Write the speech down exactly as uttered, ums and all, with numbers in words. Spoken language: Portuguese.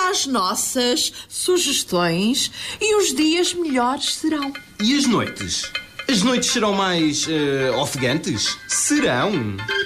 às nossas sugestões e os dias melhores serão. E as noites? As noites serão mais uh, ofegantes? Serão?